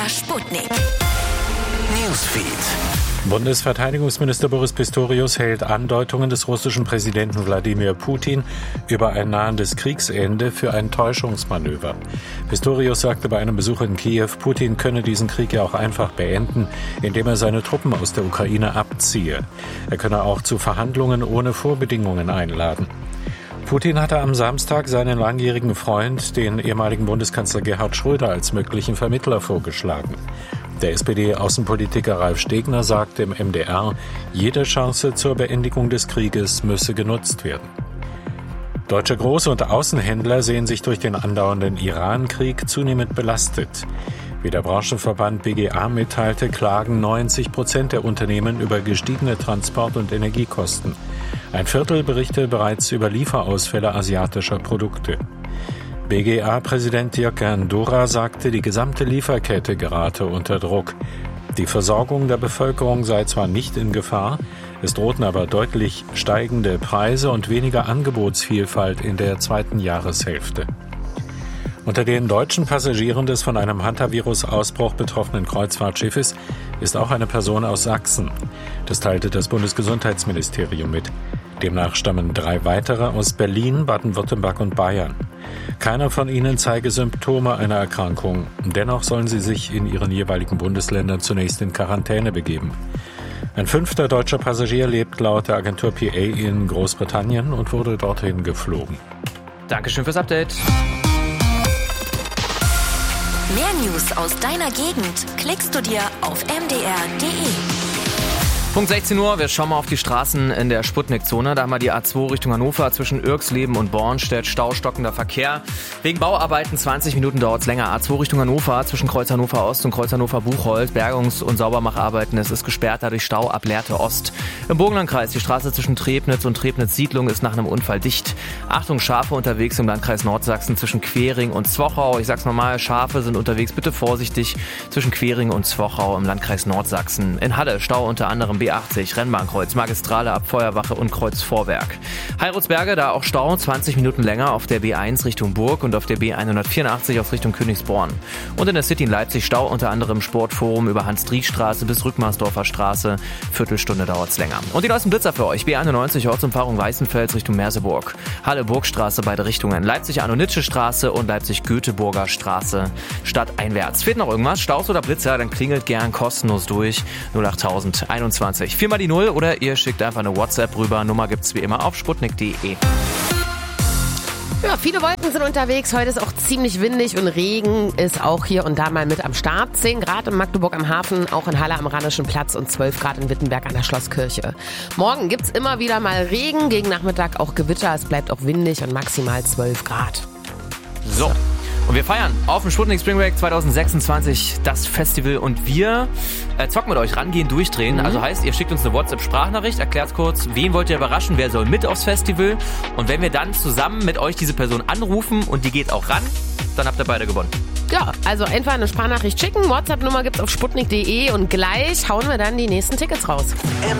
Sputnik. Newsfeed. Bundesverteidigungsminister Boris Pistorius hält Andeutungen des russischen Präsidenten Wladimir Putin über ein nahendes Kriegsende für ein Täuschungsmanöver. Pistorius sagte bei einem Besuch in Kiew, Putin könne diesen Krieg ja auch einfach beenden, indem er seine Truppen aus der Ukraine abziehe. Er könne auch zu Verhandlungen ohne Vorbedingungen einladen. Putin hatte am Samstag seinen langjährigen Freund, den ehemaligen Bundeskanzler Gerhard Schröder, als möglichen Vermittler vorgeschlagen. Der SPD-Außenpolitiker Ralf Stegner sagte im MDR, jede Chance zur Beendigung des Krieges müsse genutzt werden. Deutsche Groß- und Außenhändler sehen sich durch den andauernden Iran-Krieg zunehmend belastet. Wie der Branchenverband BGA mitteilte, klagen 90% der Unternehmen über gestiegene Transport- und Energiekosten. Ein Viertel berichte bereits über Lieferausfälle asiatischer Produkte. BGA-Präsident Dirk Gandura sagte, die gesamte Lieferkette gerate unter Druck. Die Versorgung der Bevölkerung sei zwar nicht in Gefahr, es drohten aber deutlich steigende Preise und weniger Angebotsvielfalt in der zweiten Jahreshälfte. Unter den deutschen Passagieren des von einem Hantavirus-Ausbruch betroffenen Kreuzfahrtschiffes ist auch eine Person aus Sachsen. Das teilte das Bundesgesundheitsministerium mit. Demnach stammen 3 weitere aus Berlin, Baden-Württemberg und Bayern. Keiner von ihnen zeige Symptome einer Erkrankung. Dennoch sollen sie sich in ihren jeweiligen Bundesländern zunächst in Quarantäne begeben. Ein 5. deutscher Passagier lebt laut der Agentur PA in Großbritannien und wurde dorthin geflogen. Dankeschön fürs Update. Mehr News aus deiner Gegend klickst du dir auf mdr.de. Punkt 16 Uhr, wir schauen mal auf die Straßen in der Sputnik-Zone. Da haben wir die A2 Richtung Hannover zwischen Irxleben und Bornstedt, staustockender Verkehr. Wegen Bauarbeiten 20 Minuten dauert es länger. A2 Richtung Hannover zwischen Kreuz Hannover Ost und Kreuz Hannover Buchholz. Bergungs- und Saubermacharbeiten, es ist gesperrt, dadurch Stau ab Lehrte Ost. Im Burgenlandkreis, die Straße zwischen Trebnitz und Trebnitz-Siedlung ist nach einem Unfall dicht. Achtung, Schafe unterwegs im Landkreis Nordsachsen zwischen Quering und Zwochau. Ich sag's nochmal, Schafe sind unterwegs, bitte vorsichtig zwischen Quering und Zwochau im Landkreis Nordsachsen. In Halle Stau unter anderem B80, Rennbahnkreuz, Magistrale ab Feuerwache und Kreuz Vorwerk. Heilrutsberge, da auch Stau, 20 Minuten länger auf der B1 Richtung Burg und auf der B184 aus Richtung Königsborn. Und in der City in Leipzig Stau unter anderem Sportforum über Hans-Dries-Straße bis Rückmarsdorfer Straße. Viertelstunde dauert's länger. Und die neuesten Blitzer für euch. B91 Ortsumfahrung Weißenfels Richtung Merseburg. Halle-Burgstraße beide Richtungen. Leipzig-Anno-Nitsche-Straße und Leipzig-Göteborger Straße stadteinwärts. Fehlt noch irgendwas? Staus oder Blitzer? Dann klingelt gern kostenlos durch 08021. 4 mal die 0 oder ihr schickt einfach eine WhatsApp rüber. Nummer gibt's wie immer auf sputnik.de. Ja, viele Wolken sind unterwegs. Heute ist auch ziemlich windig und Regen ist auch hier und da mal mit am Start. 10 Grad in Magdeburg am Hafen, auch in Halle am Rheinischen Platz und 12 Grad in Wittenberg an der Schlosskirche. Morgen gibt's immer wieder mal Regen, gegen Nachmittag auch Gewitter. Es bleibt auch windig und maximal 12 Grad. So. Und wir feiern auf dem Sputnik Spring Break 2026 das Festival und wir zocken mit euch, rangehen, durchdrehen. Also heißt, ihr schickt uns eine WhatsApp-Sprachnachricht, erklärt kurz, wen wollt ihr überraschen, wer soll mit aufs Festival. Und wenn wir dann zusammen mit euch diese Person anrufen und die geht auch ran, dann habt ihr beide gewonnen. Ja, also einfach eine Sprachnachricht schicken. WhatsApp-Nummer gibt's auf sputnik.de und gleich hauen wir dann die nächsten Tickets raus.